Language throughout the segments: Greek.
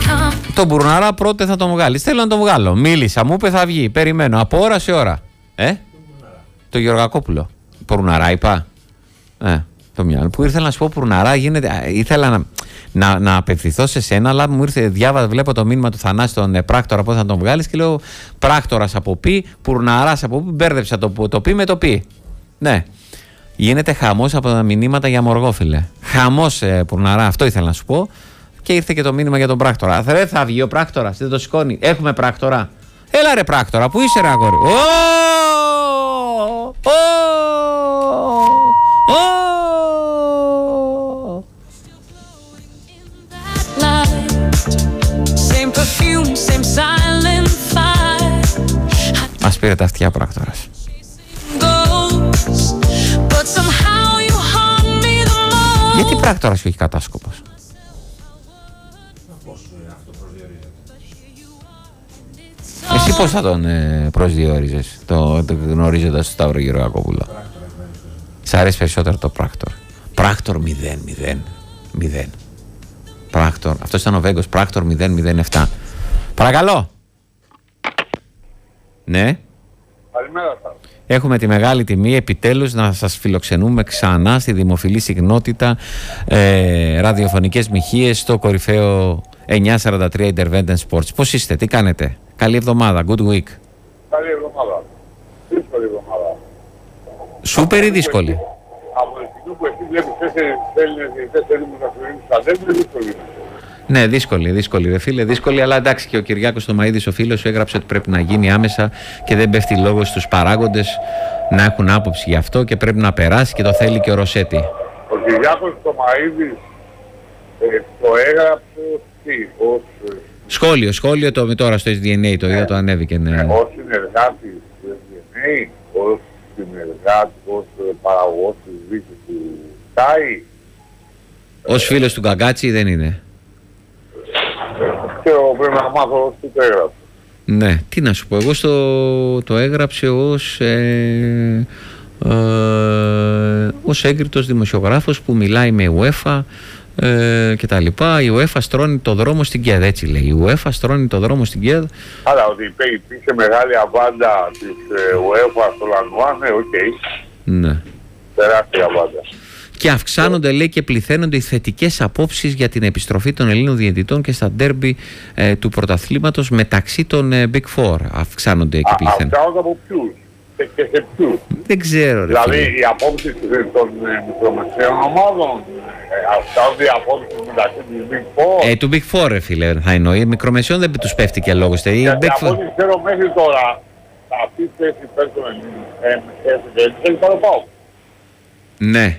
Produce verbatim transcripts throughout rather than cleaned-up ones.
Το Μπουρναρά πρώτα θα τον βγάλει. Θέλω να τον βγάλω. Μίλησα, μου είπε θα βγει. Περιμένω από ώρα σε ώρα. Ε, το Γεωργακόπουλο. Μπουρναρά είπα. Ε, το μυαλό που ήρθα να σου πω Μπουρναρά γίνεται. Ήθελα να, να, να απευθυνθώ σε σένα, αλλά μου ήρθε διάβα, βλέπω το μήνυμα του Θανάση τον ε, πράκτορα πώς θα τον βγάλει και λέω πράκτορας από πι, Μπουρναράς από πι. Μπέρδεψα το, το πι με το πι. Ναι. Γίνεται χαμός από τα μηνύματα για Μοργό, φίλε. Χαμός, ε, Μπουρναρά, αυτό ήθελα να σου πω. Και ήρθε και το μήνυμα για τον πράκτορα. Δεν θα βγει ο πράκτορας, δεν το σηκώνει. Έχουμε πράκτορα. Έλα ρε πράκτορα, πού είσαι ρε αγόρι. Ω! Ω! Ω! Μας πήρε τα αυτιά πράκτορας. Γιατί πράκτορας και όχι κατάσκοπος. Εσύ πώς θα τον ε, προσδιορίζεις, το, το γνωρίζοντας το Σταύρο Γεωργακόπουλο. Σ' αρέσει περισσότερο το πράκτορ. Πράκτορ μηδέν μηδέν μηδέν. Πράκτορ, αυτός ήταν ο Βέγκος, πράκτορ μηδέν μηδέν επτά. Παρακαλώ. Ναι. Καλημέρα σας. Έχουμε τη μεγάλη τιμή επιτέλους να σας φιλοξενούμε ξανά στη δημοφιλή συχνότητα ε, ραδιοφωνικές μοιχείες στο κορυφαίο εννιακόσια σαράντα τρία Intervention Sports. Πώς είστε, τι κάνετε? Καλή εβδομάδα, good week. Καλή εβδομάδα. Δύσκολη εβδομάδα. Σούπερ ή δύσκολη? Από τη στιγμή που εσύ βλέπεις τέσσερις Έλληνες και τέσσερις μεταφρονείς στα δέντρα, δύσκολη. Ναι, δύσκολη, δύσκολη, ρε φίλε, δύσκολη, αλλά εντάξει και ο Κυριάκος Θωμαΐδης, ο φίλος σου, έγραψε ότι πρέπει να γίνει άμεσα και δεν πέφτει λόγος στους παράγοντες να έχουν άποψη γι' αυτό και πρέπει να περάσει και το θέλει και ο Ρωσέτη. Ο Κυριάκος Θωμαΐδης ε, το έγραψε τι, ως... Σχόλιο, σχόλιο το τώρα στο ες ντι εν έι, το είδα, το ανέβηκε, ναι. Ε, ως συνεργάτης του ες ντι εν έι, ως συνεργάτης, ως παραγωγός της δίκης του Sky. Ως φίλος του Γκαγκάτσι δεν είναι. Και εγώ πρέπει να μάθω τι το έγραψε. Ναι, τι να σου πω, εγώ στο, το έγραψε ως, ε, ε, ως έγκριτος δημοσιογράφος που μιλάει με UEFA ε, και τα λοιπά. Η UEFA στρώνει το δρόμο στην ΚΕΔ, έτσι λέει. Η UEFA στρώνει το δρόμο στην ΚΕΔ. Άρα ότι υπήρχε μεγάλη αβάντα της ε, UEFA στο Λανουά, ναι, οκ. Okay. Ναι. Τεράστια αβάντα. Και αυξάνονται, λέει, και πληθαίνονται οι θετικές απόψεις για την επιστροφή των Ελλήνων διαιτητών και στα ντέρμπι ε, του πρωταθλήματος μεταξύ των ε, Big Four. Αυξάνονται και πληθαίνονται. Αυξάνονται από ποιους και, και σε ποιους. Δεν ξέρω, ρε Δηλαδή φίλε. οι απόψεις των ε, μικρομεσαίων ομάδων, ε, αυξάνονται οι απόψεις μεταξύ των Big Four. Ε, του Big Four, ρε φίλε, θα εννοεί. Μικρομεσαίων δεν τους πέφτει και λόγος. Γιατί από ό,τι ξέρω μέχρι τώρα, αυτή η θέση υπέρ των Ελλήνων έχει πάρει πάω. Ναι.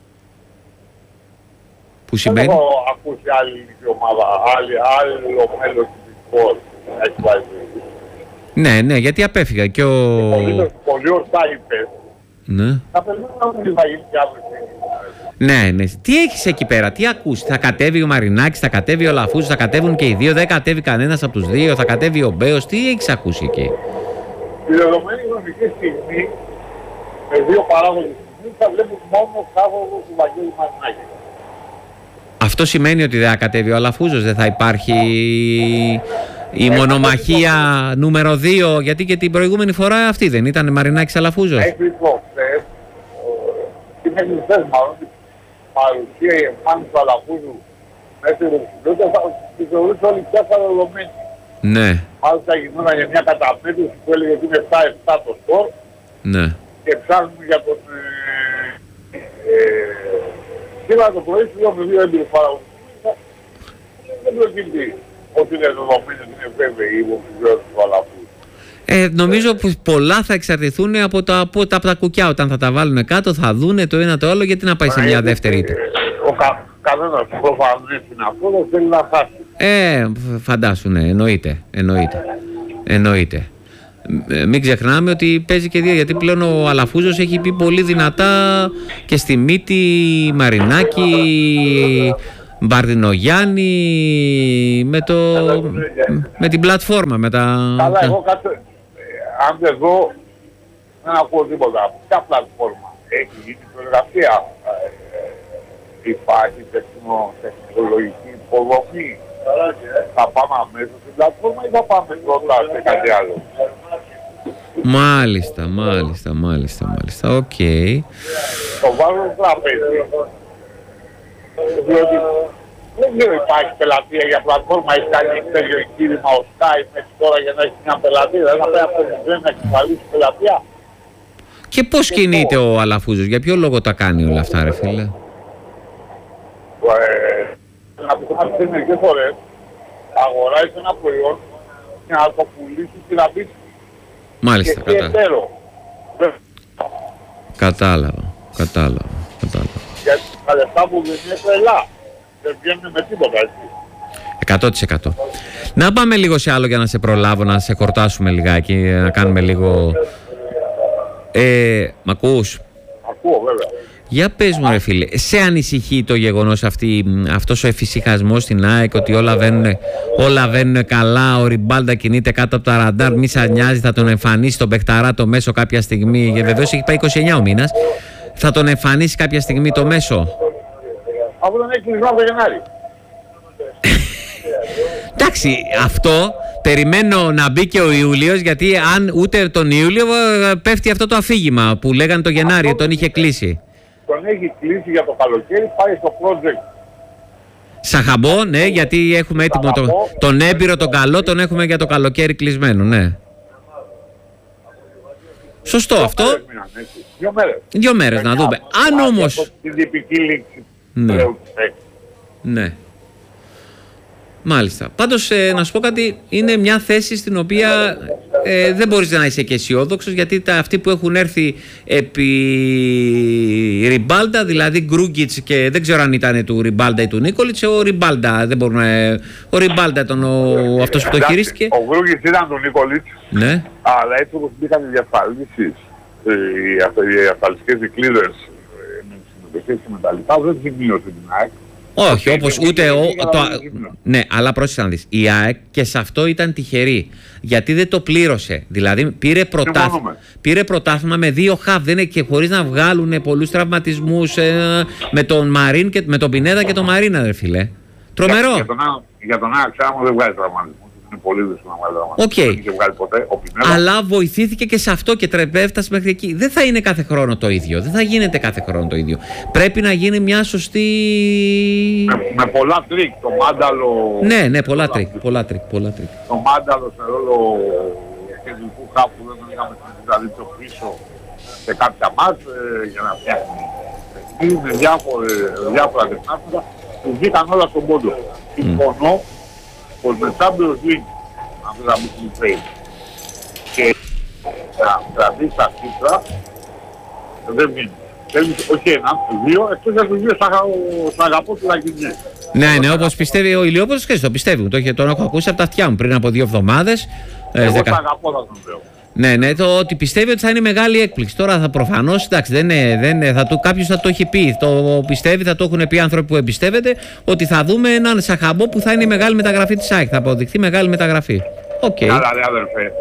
Που Δεν σημαίνει... έχω ακούσει άλλη ελληνική ομάδα, άλλη, άλλο μέλος της Big έχει πάει. Ναι, ναι, γιατί απέφυγα και ο... Πολύ, πολύ ορθά είπες. Ναι. Θα περιμένω να μην θα γίνει κι αύριο. Ναι, ναι. Τι έχεις εκεί πέρα, τι ακούς? Θα κατέβει ο Μαρινάκης, θα κατέβει ο Λαφούζος, θα κατέβουν και οι δύο, δεν κατέβει κανένας από τους δύο, θα κατέβει ο Μπέος, τι έχεις ακούσει εκεί? Στη δεδομένη χρονική στιγμή, με δύο παράγοντες στιγμή, θα βλέπεις μόνο κάθοδο του Βαγγέλη Μαρινάκη. Αυτό σημαίνει ότι δεν θα κατέβει ο Αλαφούζος, δεν θα υπάρχει η μονομαχία νούμερο δύο, γιατί και την προηγούμενη φορά αυτή δεν ήταν Μαρινάκης Αλαφούζος. Έχει προχθές, και μέχρι χθες μάλλον, την παρουσία η εμφάνιση του Αλαφούζου μέσα στην Ρωσιλότητα θα τη θεωρούσε όλοι πια παραδεδομένη. Ναι. Μάλιστα γινόταν για μια καταπέτωση που έλεγε ότι είναι επτά επτά το σκορ. Ναι. Και ψάχνουμε για τον... Ε, ε, σήμερα το πρωί σου λέω με δύο έμπειρους παραγωγούς. Δεν προκύπτει ότι είναι δεδομένη, ότι είναι βέβαιη η υποψηφιότητα του Αλαφούζου. Ε, νομίζω πως πολλά θα εξαρτηθούν από τα, από, τα, από τα κουκιά. Όταν θα τα βάλουν κάτω, θα δούνε το ένα το άλλο, γιατί να πάει σε μια δεύτερη ήττα. Ο κα, κανένας προφανώς είναι αυτό, δεν θέλει να χάσει. Ε, φαντάσου, ναι, εννοείται, εννοείται, εννοείται. Ε, μην ξεχνάμε ότι παίζει και δύο, γιατί πλέον ο Αλαφούζος έχει πει πολύ δυνατά και στη μύτη Μαρινάκη, Μπαρδινογιάννη, με, το, με την πλατφόρμα, με τα... Καλά, εγώ κάτω, ε, αν δεν δω, δεν ακούω τίποτα. Ποια πλατφόρμα έχει γίνει προεργασία, ε, υπάρχει τεχνολογική υποδομή, θα πάμε αμέσως στην πλατφόρμα ή θα πάμε πρώτα σε κάτι άλλο? Μάλιστα, μάλιστα, μάλιστα, μάλιστα. Οκ. Okay. Το βάζω στο τραπέζι. Διότι δεν ξέρω υπάρχει πελατεία για πλατφόρμα, έχει κάνει τέτοιο εγχείρημα ο Skype μέχρι τώρα για να έχει μια πελατεία. Δεν θα πρέπει αυτό το δεν να εξασφαλίσει πελατεία. Και πώς και κινείται πώς. Ο Αλαφούζος, για ποιο λόγο τα κάνει όλα αυτά, ρε φίλε? Ε, να πει ότι μερικές φορές αγοράζεις ένα προϊόν και να το πουλήσεις και να πεις μάλιστα, και κατάλαβα. Κατάλαβα, κατάλαβα, κατάλαβα. Γιατί τα λεφτά που δεν είναι τρελά, δεν βγαίνουν με τίποτα έτσι. εκατό τοις εκατό. Να πάμε λίγο σε άλλο για να σε προλάβω, να σε χορτάσουμε λιγάκι, να κάνουμε λίγο... Ε, μ' ακούς? Ακούω βέβαια. Για πες μου ρε φίλε, σε ανησυχεί το γεγονός αυτή, αυτός ο εφησυχασμός στην ΑΕΚ ότι όλα βαίνουν, όλα βαίνουν καλά, ο Ριμπάλντα κινείται κάτω από τα ραντάρ, μη σας νοιάζει, θα τον εμφανίσει τον παιχταρά το μέσο κάποια στιγμή, και βεβαίως έχει πάει είκοσι εννιά ο μήνας, θα τον εμφανίσει κάποια στιγμή το μέσο? Από τον έχει κλεισμένο το Γενάρη. Εντάξει, αυτό περιμένω να μπει και ο Ιούλιος, γιατί αν ούτε τον Ιούλιο πέφτει αυτό το αφήγημα που λέγανε το Γενάρη, αυτό τον είχε κλείσει. Τον έχει κλείσει για το καλοκαίρι, πάει στο project. Σαχαμπό, ναι, γιατί έχουμε έτοιμο το, τον έμπειρο, τον καλό, τον έχουμε για το καλοκαίρι κλεισμένο, ναι. Σωστό Δύο αυτό. μέρες μείναν, Δύο μέρες. Δύο μέρες να δούμε. Αν όμως... Την τυπική λήξη. Ναι. Ναι. Μάλιστα. Πάντως, ε, να σου πω κάτι, είναι μια θέση στην οποία ε, δεν μπορείς να είσαι και αισιόδοξος, γιατί τα, αυτοί που έχουν έρθει επί Ριμπάλντα, δηλαδή Γκρούγκιτς και δεν ξέρω αν ήταν του Ριμπάλντα ή του Νίκολιτς, ο Ριμπάλντα δεν μπορούν να... Ο Ριμπάλντα ήταν ο, αυτός που το χειρίστηκε. Ο Γκρούγκιτς ήταν του Νίκολιτς, ναι. Αλλά έτσι όπως μπήκαν οι διασφαλίσεις, οι ασφαλιστικές δικλείδες με τις συμμετοχές και με τα λοιπά, δεν ζημίωσε την ΑΕΚ. Όχι, όπως ούτε ο, το, ναι, αλλά πρόσεξε να δεις, η ΑΕΚ και σε αυτό ήταν τυχερή, γιατί δεν το πλήρωσε, δηλαδή πήρε πρωτάθλημα, πήρε πρωτάθλημα με δύο χαβ, δεν είναι, και χωρίς να βγάλουν πολλούς τραυματισμούς, ε, με τον Μαρίν και με τον Πινέδα και τον Μαρίνα, ρε φίλε. Τρομερό. Για, για τον ΑΕΚ ξάμα δεν βγάζει τραυματισμούς. Είναι πολύ δύσκολο να βγάλει τραυματισμούς. Okay. Δεν είχε βγάλει ποτέ. Ο Πινέδα... Αλλά βοηθήθηκε και σε αυτό και τρεπέφτασε μέχρι εκεί. Δεν θα είναι κάθε χρόνο το ίδιο. Δεν θα γίνεται κάθε χρόνο το ίδιο. Πρέπει να γίνει μια σωστή... Με, με πολλά τρίκ. Το Μάνταλο... Ναι, ναι, πολλά τρίκ. Πολλά τρίκ, πολλά τρίκ. Το Μάνταλο σε ρόλο κεντρικού χάπου δεν τον είχαμε δηλαδή πιο πίσω σε κάποια μάτς ε, για να φτιάχνει. Με διάφορα τεχνάσματα που βγήκαν όλα στον πόντο. Συμφωνώ πως με Champions League αυτό θα μπει στην Ukraine και να κρατήσει τα cifra δεν βγαίνει. Θέλεις όχι ένα, δύο, εκτός για τους δύο σ' αγαπώ του Λακινιέ. Ναι, ναι, όπως πιστεύει ο Ηλιόπουλος και το πιστεύει. Το, τον έχω ακούσει από τα αυτιά μου πριν από δύο εβδομάδες. Εγώ σ' αγαπώ θα τον λέω. Ναι, ναι, το ότι πιστεύει ότι θα είναι μεγάλη έκπληξη. Τώρα θα προφανώς, εντάξει, δεν είναι, δεν είναι, θα το, κάποιος θα το έχει πει. Το πιστεύει, θα το έχουν πει άνθρωποι που εμπιστεύεται, ότι θα δούμε έναν Σαχαμπό που θα είναι η μεγάλη μεταγραφή της ΑΕΚ. Θα αποδειχθεί μεγάλη μεταγραφή. Οκ. Okay. Καλά, ρε αδερφέ.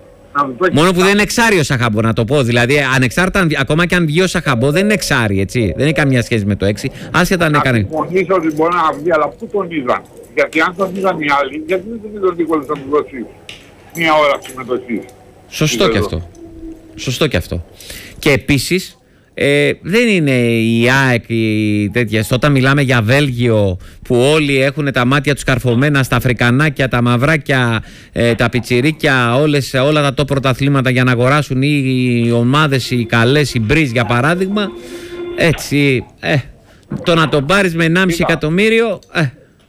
Μόνο που δεν είναι εξάρι ο Σαχαμπό, να το πω. Δηλαδή, ανεξάρτητα, ακόμα και αν βγει ο Σαχαμπό, δεν είναι εξάρι, έτσι. Δεν έχει καμία σχέση με το έξι. Άσχετα αν έκανε. Να συμφωνήσω ότι μπορεί να βγει, αλλά πού τον είδαν. Γιατί αν τον είδαν οι άλλοι, γιατί δεν τον είδαν Νίκολας να του δώσει μία ώρα συμμετοχή. Σωστό και αυτό. Σωστό και αυτό. Και επίσης, ε, δεν είναι η ΑΕΚ η τέτοια. Όταν μιλάμε για Βέλγιο, που όλοι έχουν τα μάτια τους καρφωμένα στα Αφρικανάκια, τα μαυράκια, ε, τα πιτσιρίκια, όλες, όλα τα top πρωταθλήματα για να αγοράσουν ή οι ομάδες, οι καλές, οι Μπριζ για παράδειγμα. Έτσι, ε, το να τον πάρεις με ενάμιση εκατομμύριο. Ε.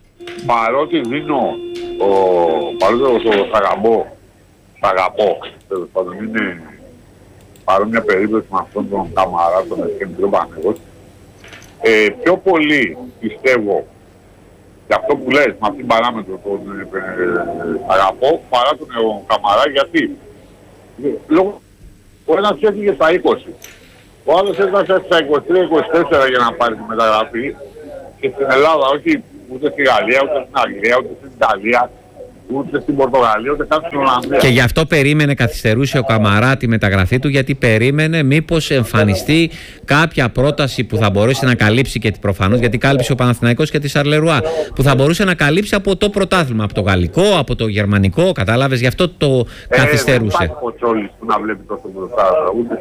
Παρότι δίνω, ο, παρότι ο Σαγαμπό, σ' αγαπώ, τέλος πάντων είναι παρόμοια περίπτωση με αυτόν τον Καμαρά, τον Ευκεντρικό Πανεγός. Ε, πιο πολύ πιστεύω για αυτό που λες, με αυτήν την παράμετρο τον ε, ε, αγαπώ, παρά τον ε, Καμαρά, γιατί λόγω, ο ένας έφυγε στα είκοσι, ο άλλος έφτασε στα είκοσι τρία είκοσι τέσσερα για να πάρει τη μεταγραφή και στην Ελλάδα, όχι ούτε στη Γαλλία, ούτε στην Αγγλία, ούτε στην Ιταλία, ούτε στην Πορτογαλία, ούτε καν στην Ολλανδία. Και γι' αυτό περίμενε, καθυστερούσε ο Καμαρά τη μεταγραφή του, γιατί περίμενε μήπως εμφανιστεί κάποια πρόταση που θα μπορούσε να καλύψει και προφανώς, γιατί κάλυψε ο Παναθηναϊκός και τη Σαρλερουά, που θα μπορούσε να καλύψει από το πρωτάθλημα, από το γαλλικό, από το γερμανικό, κατάλαβες, γι' αυτό το ε, καθυστερούσε. Δεν υπάρχει Κοτσόλης που να βλέπει τόσο μπροστά, ούτε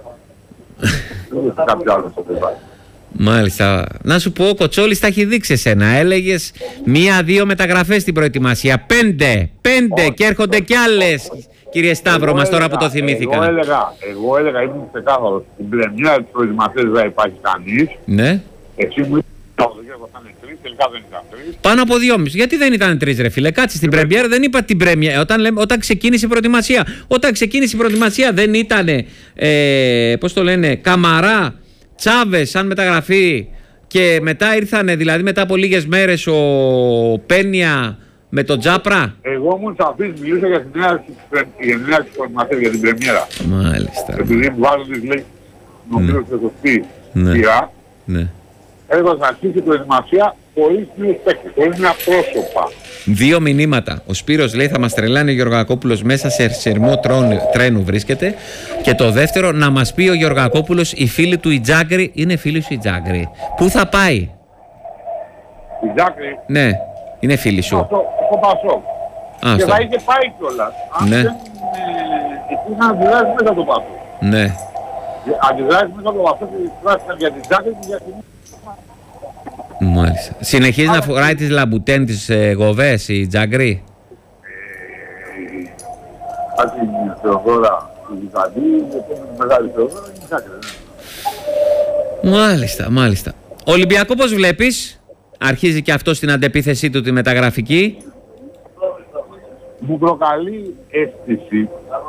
σε κάποιο άλλο που υπάρχει. Μάλιστα. Να σου πω, ο Κοτσόλης τα έχει δείξει εσένα. Έλεγες μία-δύο μεταγραφές στην προετοιμασία. Πέντε! Πέντε! Όχι, και έρχονται όχι, κι άλλες, κύριε Σταύρο μας, τώρα που το θυμήθηκα. Εγώ έλεγα, εγώ έλεγα, ήμουν ξεκάθαρος. Στην πλεμιά της προετοιμασίας δεν υπάρχει κανείς. Ναι. Εσύ μου είπες ότι θα είναι τρεις, τελικά δεν ήταν τρεις. Πάνω από δυόμισι. Γιατί δεν ήταν τρεις, ρε φίλε? Κάτσε στην πρεμιέρα, δεν είπα την πρεμιέρα. Όταν, λέμε, όταν ξεκίνησε η προετοιμασία. Όταν ξεκίνησε η προετοιμασία δεν ήταν, ε, πώς το λένε, Καμαρά, Τσάβες σαν μεταγραφή, και μετά ήρθανε, δηλαδή μετά από λίγες μέρες, ο Πένια με τον Τζάπρα. Εγώ ήμουν σαφής, μιλούσα για την νέα της προετοιμασίας, για την πρεμιέρα. Μάλιστα. Επειδή μου βάζω τις λέξεις, νομίζω σε σωστή σειρά, έδωσα να αρχίσει η προετοιμασία χωρίς νέους παίκτες, χωρίς νέα πρόσωπα. Δύο μηνύματα. Ο Σπύρος λέει θα μας τρελάνει ο Γεωργακόπουλος, μέσα σε σειρμό τρένου βρίσκεται. Και το δεύτερο, να μας πει ο Γεωργακόπουλος, οι φίλοι του η Τζάγκρη, είναι φίλοι σου η Τζάγκρη, πού θα πάει? Η Τζάγκρη. Ναι, είναι φίλοι σου. Αυτό, το Πασόκ. Α, και στο... θα είχε πάει κιόλας. Αν ναι. δεν ε, υπήρχαν αντιδράσεις μέσα από το Πασόκ. Ναι. Αντιδράσεις μέσα από το Πασόκ και τουλάχιστον για την Τζάγκρη και για την... Μάλιστα. Συνεχίζει Άρα, να φοράει τις λαμπουτέν τις ε, γοβές η Τζάγκρη. Κάτι η Θεοδόρα η Βυζαντή, η μεγάλη Θεοδόρα είναι η Τζάγκρη. Μάλιστα, μάλιστα. Ολυμπιακό πώς βλέπεις? Αρχίζει και αυτό στην αντεπίθεσή του τη μεταγραφική. Μου προκαλεί αίσθηση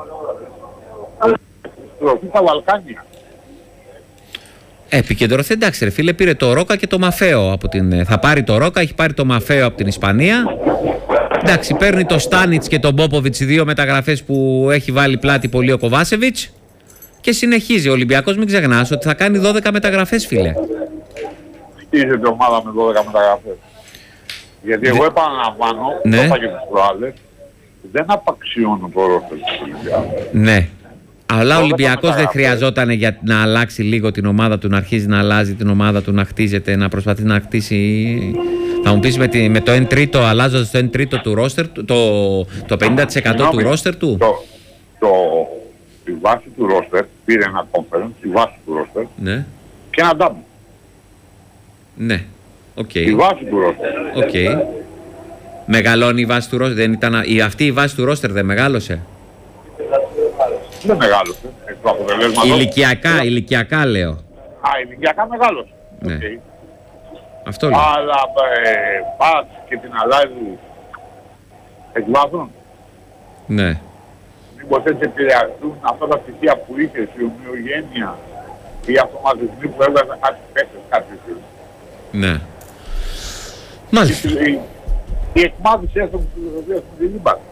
στροφή στα Βαλκάνια. Επικεντρωθεί, εντάξει ρε φίλε, πήρε το Ρόκα και το Μαφέο από την... Θα πάρει το Ρόκα, έχει πάρει το Μαφέο από την Ισπανία. Εντάξει, παίρνει το Στάνιτς και τον Μπόποβιτς, οι δύο μεταγραφές που έχει βάλει πλάτη πολύ ο Κοβάσεβιτς. Και συνεχίζει ο Ολυμπιακός, μην ξεχνάς ότι θα κάνει δώδεκα μεταγραφές, φίλε. Χτίζεται ομάδα με δώδεκα μεταγραφές. Γιατί εγώ επαναλαμβάνω, ναι. το είπα και τις προάλλες, δεν απαξιώνω το ρόστερ του Ολυμπιακού. Ναι. Αλλά ο Ολυμπιακός δεν χρειαζόταν για να αλλάξει λίγο την ομάδα του, να αρχίζει να αλλάζει την ομάδα του, να χτίζεται, να προσπαθεί να χτίσει. Θα μου πεις με, τη, με το ένα τρίτο, αλλάζοντας το ένα τρίτο του ρόστερ, το, το πενήντα τοις εκατό του ρόστερ του. Το, το, η βάση του ρόστερ πήρε ένα conference, η βάση του ρόστερ, ναι. Και ένα double. Ναι, οκ. Okay. Η βάση του ρόστερ. Οκ. Okay. Μεγαλώνει η βάση του ρόστερ, δεν ήταν, η, αυτή η βάση του ρόστερ δεν μεγάλωσε? Δεν μεγάλωσε. Ηλικιακά, ηλικιακά λέω. Α, ηλικιακά μεγάλωσε. Ναι. Okay. Αυτό λέω. Αλλά ε, πας και την αλλάζει εκ βάθρων. Ναι. Μήπως έτσι επηρεαστούν αυτά τα στοιχεία που είχες, η ομοιογένεια, οι αυτοματισμοί που έβγαζαν κάτι παίκτες, κάτι φίλους. Ναι. Μάλιστα. Η, η εκμάθηση έστω που δεν υπάρχει.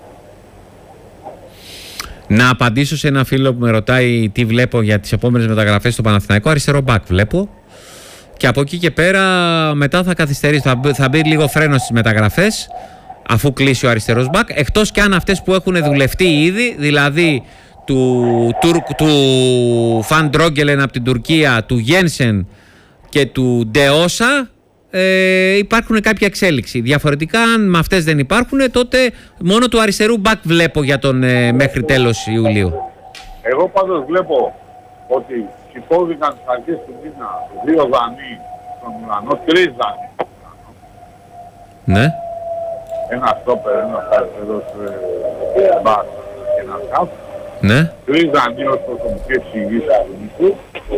Να απαντήσω σε ένα φίλο που με ρωτάει τι βλέπω για τις επόμενες μεταγραφές στο Παναθηναϊκό. Αριστερό μπακ βλέπω. Και από εκεί και πέρα μετά θα καθυστερήσει. Θα, θα μπει λίγο φρένο στις μεταγραφές αφού κλείσει ο αριστερός μπακ. Εκτός και αν αυτές που έχουν δουλευτεί ήδη, δηλαδή του, του, του Φαν Ντρόγκελεν από την Τουρκία, του Γένσεν και του Ντεόσα, Ε, υπάρχουν κάποια εξέλιξη. Διαφορετικά, αν με αυτές δεν υπάρχουν, τότε μόνο του αριστερού μπακ βλέπω για τον ε, μέχρι τέλος Ιουλίου. Εγώ πάντως βλέπω ότι σηκώθηκαν στις αρχές του μήνα δύο δανείοι στον ουρανό, τρεις δανείοι στον ουρανό. Ναι. Ένα στόπερ, ένα αριστερός μπακ και ένα σκάφ. Ναι. Τρεις δανείοι ως προσωπικές συγγύσεις του μισθού.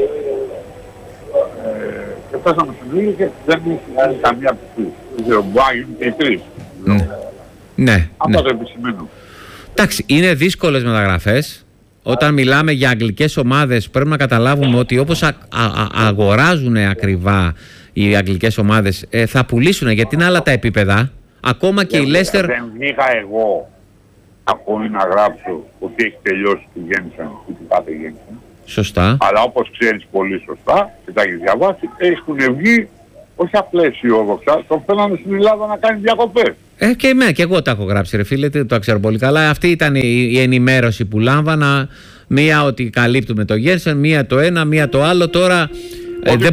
Και φτάσαμε στην λίγη και δεν έχει καμία από τις τρεις. Δεν ξέρω, μπορεί να γίνουν και οι τρεις. Ναι. Ναι. Αυτό το επισημαίνω. Εντάξει, είναι δύσκολες μεταγραφές. Όταν μιλάμε για αγγλικές ομάδες πρέπει να καταλάβουμε ότι όπως α, α, α, αγοράζουν ακριβά οι αγγλικές ομάδες ε, θα πουλήσουν, γιατί είναι άλλα τα επίπεδα. Ακόμα και η Leicester... Δεν βγήκα εγώ ακόμη να γράψω ότι έχει τελειώσει τη Γέννησαν ή την κάθε Γέννησαν. Σωστά. Αλλά όπως ξέρεις πολύ σωστά και τα έχεις διαβάσει, έχουν βγει όχι απλά αισιόδοξα, τον φέρνανε στην Ελλάδα να κάνει διακοπές. Ε, και εμένα, και εγώ τα έχω γράψει, ρε φίλε, το ξέρω πολύ καλά. Αυτή ήταν η, η ενημέρωση που λάμβανα. Μία ότι καλύπτουμε το Γένσεν, μία το ένα, μία το άλλο. Τώρα ε, δεν